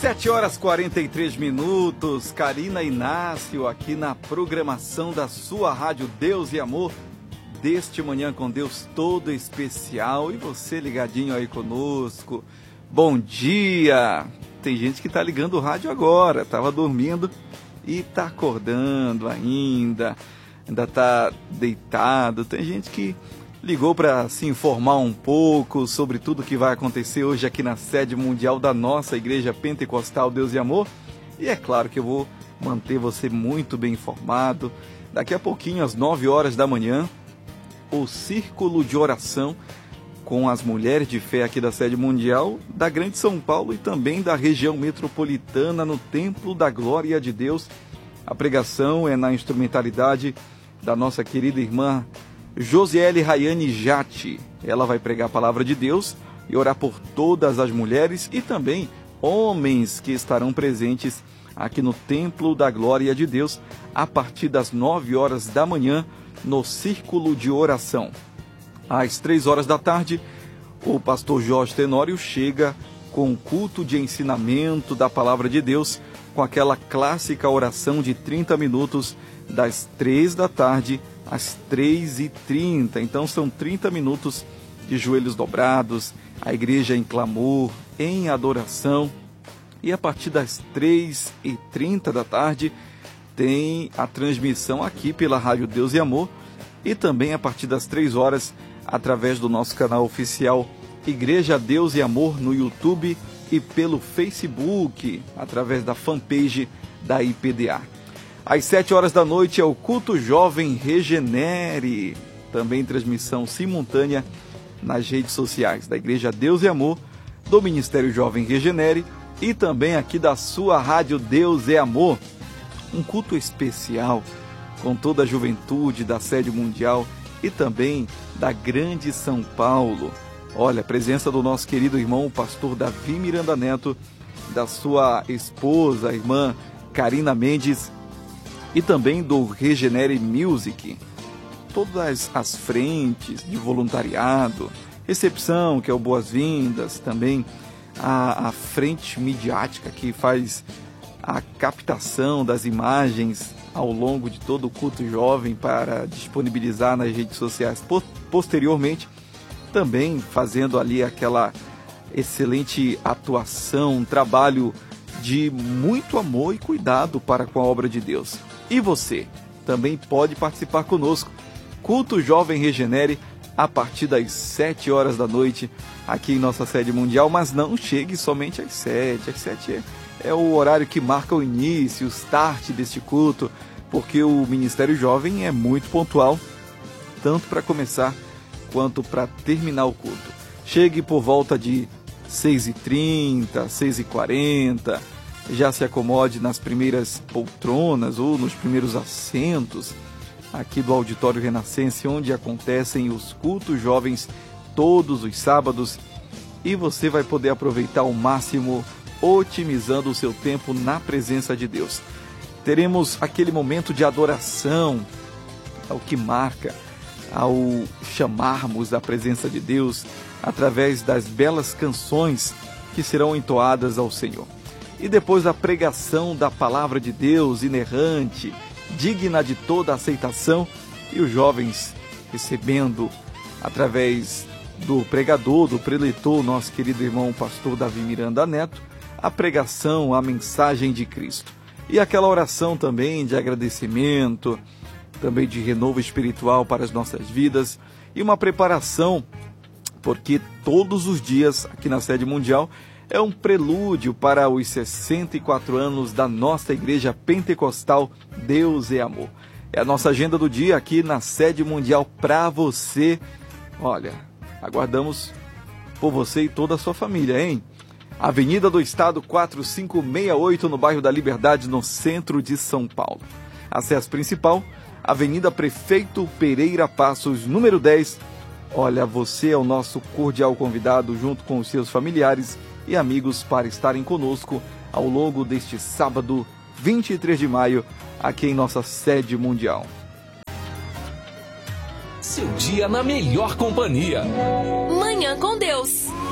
7h43, Karina Inácio aqui na programação da sua Rádio Deus e Amor, deste Manhã com Deus todo especial, e você ligadinho aí conosco. Bom dia! Tem gente que tá ligando o rádio agora, tava dormindo e tá acordando ainda tá deitado. Tem gente que ligou para se informar um pouco sobre tudo que vai acontecer hoje aqui na sede mundial da nossa Igreja Pentecostal Deus e Amor. E é claro que eu vou manter você muito bem informado. Daqui a pouquinho, às 9 horas da manhã, o Círculo de Oração com as mulheres de fé aqui da sede mundial da Grande São Paulo e também da região metropolitana no Templo da Glória de Deus. A pregação é na instrumentalidade da nossa querida irmã Josiele Rayane Jatti. Ela vai pregar a palavra de Deus e orar por todas as mulheres e também homens que estarão presentes aqui no Templo da Glória de Deus a partir das 9 horas da manhã no Círculo de Oração. Às 3 horas da tarde, o pastor Jorge Tenório chega com o culto de ensinamento da palavra de Deus com aquela clássica oração de 30 minutos das 3 da tarde às 3h30. Então são 30 minutos de joelhos dobrados, a igreja em clamor, em adoração. E a partir das 3h30 da tarde tem a transmissão aqui pela Rádio Deus e Amor e também a partir das 3 horas através do nosso canal oficial Igreja Deus e Amor no YouTube e pelo Facebook, através da fanpage da IPDA. Às 7 horas da noite é o Culto Jovem Regenere, também transmissão simultânea nas redes sociais da Igreja Deus e Amor, do Ministério Jovem Regenere e também aqui da sua Rádio Deus e Amor. Um culto especial com toda a juventude da sede mundial e também da Grande São Paulo. Olha, a presença do nosso querido irmão, o pastor Davi Miranda Neto, da sua esposa, a irmã Karina Mendes, e também do Regenere Music. Todas as frentes de voluntariado, recepção, que é o Boas-Vindas, também a frente midiática que faz a captação das imagens ao longo de todo o culto jovem para disponibilizar nas redes sociais posteriormente, também fazendo ali aquela excelente atuação, um trabalho de muito amor e cuidado para com a obra de Deus. E você também pode participar conosco. Culto Jovem Regenere a partir das 7 horas da noite aqui em nossa sede mundial, mas não chegue somente às 7. Às 7 é o horário que marca o início, o start deste culto, porque o Ministério Jovem é muito pontual, tanto para começar quanto para terminar o culto. Chegue por volta de 6h30, 6h40, já se acomode nas primeiras poltronas ou nos primeiros assentos aqui do Auditório Renascense, onde acontecem os cultos jovens todos os sábados, e você vai poder aproveitar ao máximo, otimizando o seu tempo na presença de Deus. Teremos aquele momento de adoração, ao que marca ao chamarmos a presença de Deus através das belas canções que serão entoadas ao Senhor. E depois a pregação da palavra de Deus inerrante, digna de toda aceitação, e os jovens recebendo através do pregador, do preletor, nosso querido irmão pastor Davi Miranda Neto, a pregação, a mensagem de Cristo. E aquela oração também de agradecimento, também de renovo espiritual para as nossas vidas, e uma preparação, porque todos os dias aqui na sede mundial é um prelúdio para os 64 anos da nossa Igreja Pentecostal Deus e Amor. É a nossa agenda do dia aqui na sede mundial para você. Olha, aguardamos por você e toda a sua família, hein? Avenida do Estado 4568, no bairro da Liberdade, no centro de São Paulo. Acesso principal, Avenida Prefeito Pereira Passos, número 10. Olha, você é o nosso cordial convidado, junto com os seus familiares e amigos, para estarem conosco ao longo deste sábado, 23 de maio, aqui em nossa sede mundial. Seu dia na melhor companhia. Manhã com Deus.